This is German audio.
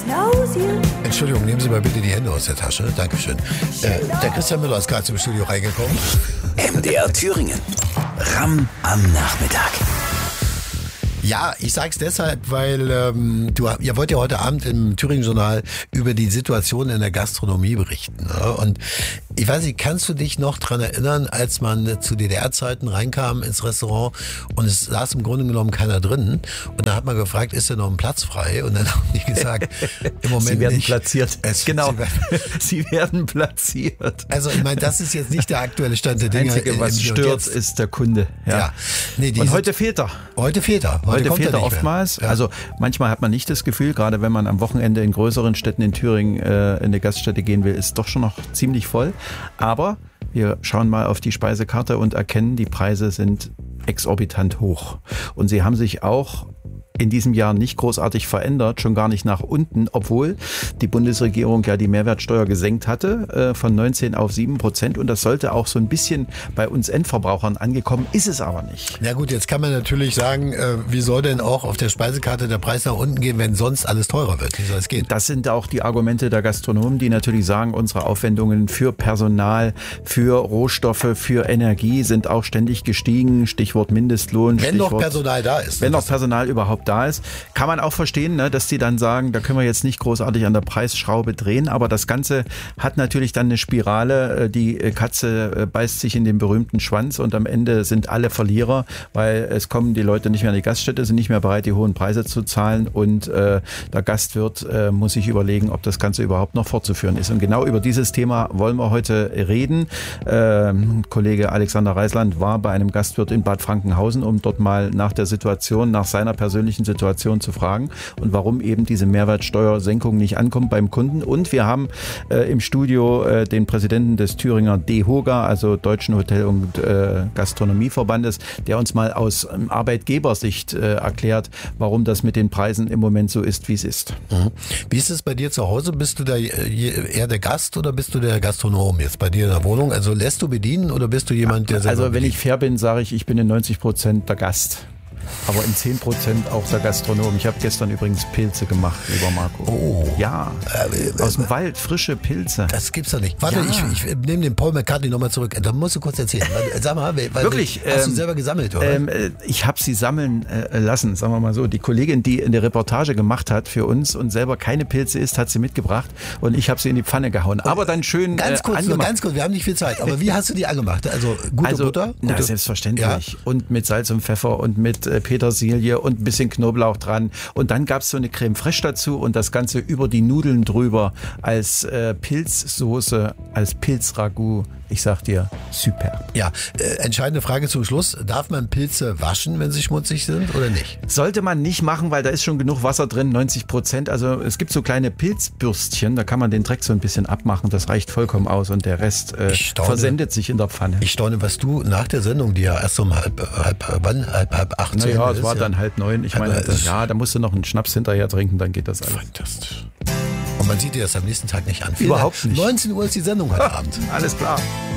Entschuldigung, nehmen Sie mal bitte die Hände aus der Tasche. Dankeschön. Der Christian Müller ist gerade zum Studio reingekommen. MDR Thüringen. Ramm am Nachmittag. Ja, ich sag's deshalb, weil ihr wollt ja heute Abend im Thüringen-Journal über die Situation in der Gastronomie berichten. Ne? Und ich weiß nicht, kannst du dich noch dran erinnern, als man zu DDR-Zeiten reinkam ins Restaurant und es saß im Grunde genommen keiner drin und da hat man gefragt, ist denn noch ein Platz frei? Und dann haben die gesagt, im Moment Sie werden nicht. platziert. Sie werden platziert. Also ich meine, das ist jetzt nicht der aktuelle Stand der Dinge. Das Einzige, was stört, ist der Kunde. Ja. Nee, und heute fehlt er. Heute fehlt er. Heute fehlt er oftmals. Ja. Also manchmal hat man nicht das Gefühl, gerade wenn man am Wochenende in größeren Städten in Thüringen in eine Gaststätte gehen will, ist doch schon noch ziemlich voll. Aber wir schauen mal auf die Speisekarte und erkennen, die Preise sind exorbitant hoch. Und sie haben sich auch in diesem Jahr nicht großartig verändert, schon gar nicht nach unten, obwohl die Bundesregierung ja die Mehrwertsteuer gesenkt hatte von 19 auf 7%, und das sollte auch so ein bisschen bei uns Endverbrauchern angekommen, ist es aber nicht. Na gut, jetzt kann man natürlich sagen, wie soll denn auch auf der Speisekarte der Preis nach unten gehen, wenn sonst alles teurer wird? Wie soll es gehen? Das sind auch die Argumente der Gastronomen, die natürlich sagen, unsere Aufwendungen für Personal, für Rohstoffe, für Energie sind auch ständig gestiegen. Stichwort Mindestlohn. Wenn noch Personal da ist. Wenn noch Personal überhaupt da ist. Kann man auch verstehen, ne, dass die dann sagen, da können wir jetzt nicht großartig an der Preisschraube drehen, aber das Ganze hat natürlich dann eine Spirale. Die Katze beißt sich in den berühmten Schwanz und am Ende sind alle Verlierer, weil es kommen die Leute nicht mehr in die Gaststätte, sind nicht mehr bereit, die hohen Preise zu zahlen, und der Gastwirt muss sich überlegen, ob das Ganze überhaupt noch fortzuführen ist. Und genau über dieses Thema wollen wir heute reden. Kollege Alexander Reisland war bei einem Gastwirt in Bad Frankenhausen, um dort mal nach der Situation, nach seiner persönlichen Situation zu fragen und warum eben diese Mehrwertsteuersenkung nicht ankommt beim Kunden. Und wir haben im Studio den Präsidenten des Thüringer DEHOGA, also Deutschen Hotel- und Gastronomieverbandes, der uns mal aus Arbeitgebersicht erklärt, warum das mit den Preisen im Moment so ist, wie es ist. Mhm. Wie ist es bei dir zu Hause? Bist du da eher der Gast oder bist du der Gastronom jetzt bei dir in der Wohnung? Also lässt du bedienen oder bist du jemand, der selber Also wenn bedient? ich fair bin, sage ich bin in 90% der Gast. Aber in 10% auch der Gastronom. Ich habe gestern übrigens Pilze gemacht, lieber Marco. Oh. Ja, aus dem Wald, frische Pilze. Das gibt's doch nicht. Warte, Ja. ich nehme den Paul McCartney nochmal zurück. Da musst du kurz erzählen. Sag mal, Wirklich? Hast du selber gesammelt, oder? Ich habe sie sammeln lassen, sagen wir mal so. Die Kollegin, die eine Reportage gemacht hat für uns und selber keine Pilze isst, hat sie mitgebracht und ich habe sie in die Pfanne gehauen. Aber dann schön Ganz kurz, wir haben nicht viel Zeit. Aber wie hast du die angemacht? Also gute Butter? Na, selbstverständlich. Ja. Und mit Salz und Pfeffer und mit Petersilie und ein bisschen Knoblauch dran. Und dann gab es so eine Creme fraiche dazu und das Ganze über die Nudeln drüber als Pilzsoße, als Pilzragout. Ich sag dir, superb. Ja, entscheidende Frage zum Schluss. Darf man Pilze waschen, wenn sie schmutzig sind oder nicht? Sollte man nicht machen, weil da ist schon genug Wasser drin, 90%. Also es gibt so kleine Pilzbürstchen, da kann man den Dreck so ein bisschen abmachen. Das reicht vollkommen aus und der Rest versendet sich in der Pfanne. Ich staune, was du nach der Sendung, die ja erst um halb acht. Naja, es war dann 8:30. Ich meine, da musst du noch einen Schnaps hinterher trinken, dann geht das alles. Fantastisch. Und man sieht dir das am nächsten Tag nicht an. Überhaupt nicht. 19 Uhr ist die Sendung heute Abend. Alles klar.